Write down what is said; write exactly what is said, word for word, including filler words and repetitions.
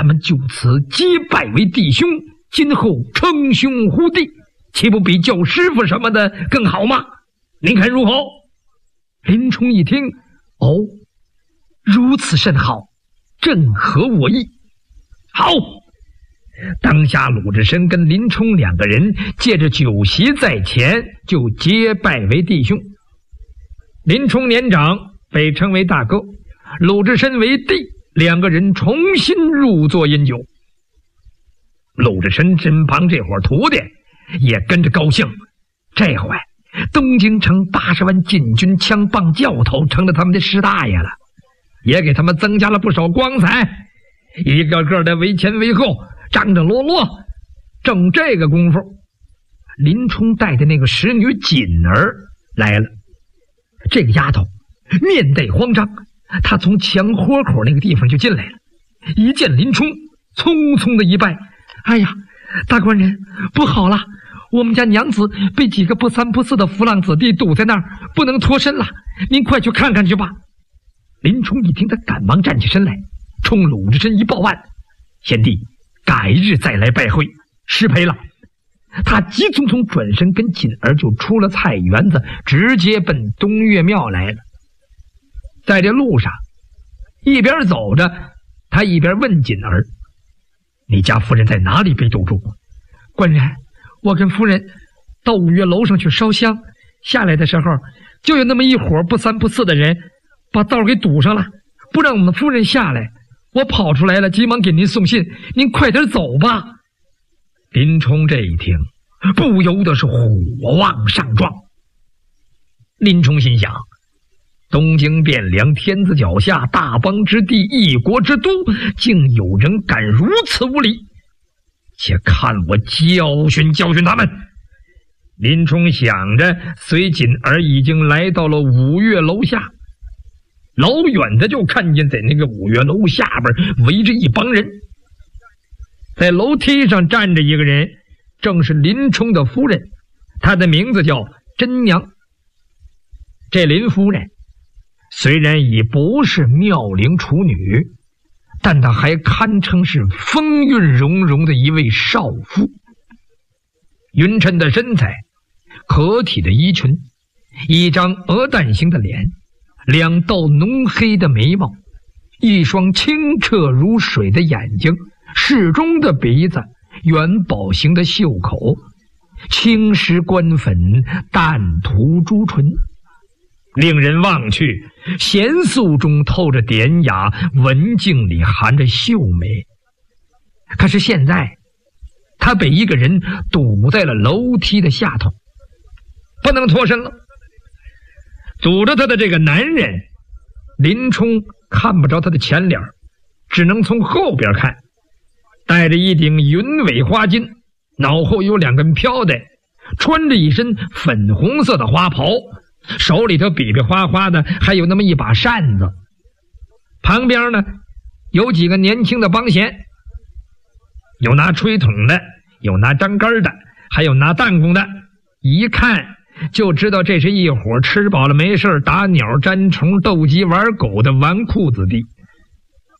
们就此结拜为弟兄，今后称兄呼弟，岂不比叫师傅什么的更好吗？您看如何？林冲一听，哦，如此甚好，正合我意。好，当下鲁智深跟林冲两个人借着酒席在前，就结拜为弟兄。林冲年长，被称为大哥，鲁智深为弟，两个人重新入座饮酒。鲁智深身旁这伙徒弟也跟着高兴，这回东京城八十万禁军枪棒教头成了他们的师大爷了，也给他们增加了不少光彩，一个个的为前为后，张张罗罗。正这个功夫，林冲带的那个使女锦儿来了。这个丫头面带慌张，她从墙豁口那个地方就进来了，一见林冲，匆匆的一拜：哎呀，大官人，不好了，我们家娘子被几个不三不四的浮浪子弟堵在那儿，不能脱身了，您快去看看去吧。林冲一听，他赶忙站起身来，冲鲁智深一报案：贤弟，改日再来拜会，失陪了。他急匆匆转身，跟锦儿就出了菜园子，直接奔东岳庙来了。在这路上，一边走着，他一边问锦儿：你家夫人在哪里被堵住？官人，我跟夫人到五岳楼上去烧香，下来的时候就有那么一伙不三不四的人把道给堵上了，不让我们夫人下来。我跑出来了，急忙给您送信，您快点走吧。林冲这一听，不由得是火往上撞。林冲心想，东京汴梁天子脚下，大邦之地，一国之都，竟有人敢如此无礼，且看我教训教训他们。林冲想着，随锦儿已经来到了五岳楼下，老远的就看见在那个五岳楼下边围着一帮人，在楼梯上站着一个人，正是林冲的夫人，她的名字叫甄娘。这林夫人虽然已不是妙龄处女，但她还堪称是风韵融融的一位少妇。匀称的身材，可体的衣裙，一张鹅蛋型的脸，两道浓黑的眉毛，一双清澈如水的眼睛，适中的鼻子，元宝型的袖口，青石官粉，淡涂朱唇，令人望去娴素中透着典雅，文静里含着秀美。可是现在他被一个人堵在了楼梯的下头，不能脱身了。堵着他的这个男人，林冲看不着他的前脸，只能从后边看。戴着一顶云尾花巾，脑后有两根飘带，穿着一身粉红色的花袍，手里头比比划划的，还有那么一把扇子。旁边呢有几个年轻的帮闲，有拿吹筒的，有拿张杆的，还有拿弹弓的，一看就知道这是一伙吃饱了没事打鸟、粘虫、斗鸡、玩狗的纨绔子弟。